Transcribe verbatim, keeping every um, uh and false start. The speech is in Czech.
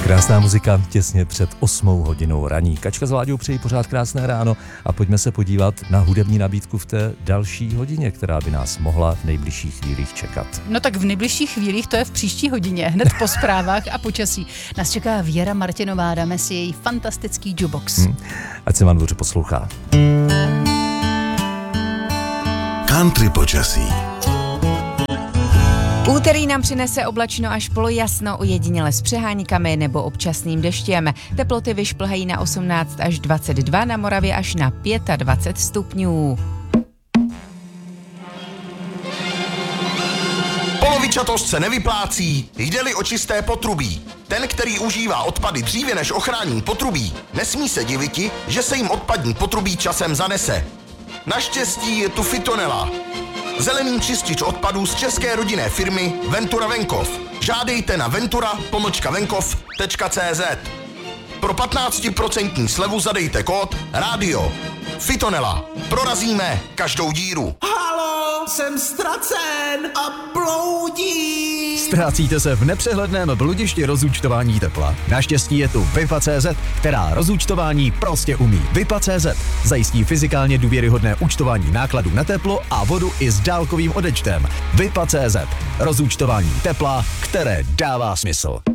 Krásná muzika těsně před osmou hodinou raní. Kačka s Láďou přejí pořád krásné ráno a pojďme se podívat na hudební nabídku v té další hodině, která by nás mohla v nejbližších chvílích čekat. No tak v nejbližších chvílích, to je v příští hodině, hned po zprávách a počasí. Nás čeká Věra Martinová, dáme si její fantastický jukebox. Hmm. Ať se vám dobře poslouchá. Country počasí. Úterý nám přinese oblačno až polojasno, ojediněle s přeháníkami nebo občasným deštěm. Teploty vyšplhají na osmnáct až dvacet dva, na Moravě až na dvacet pět stupňů. Polovičatost se nevyplácí, jde-li o čisté potrubí. Ten, který užívá odpady dříve než ochrání potrubí, nesmí se diviti, že se jim odpadní potrubí časem zanese. Naštěstí je tu Fitonela. Zelený čistič odpadů z české rodinné firmy Ventura Venkov. Žádejte na ventura pomlčka venkov tečka cé zet. Pro patnáct procent slevu zadejte kód rádio. Fitonela. Prorazíme každou díru. Halo, jsem ztracen a bloudím. Ztrácíte se v nepřehledném bludišti rozúčtování tepla. Naštěstí je tu Vipa tečka cé zet, která rozúčtování prostě umí. Vipa tečka cé zet zajistí fyzikálně důvěryhodné účtování nákladů na teplo a vodu i s dálkovým odečtem. Vipa tečka cé zet. Rozúčtování tepla, které dává smysl.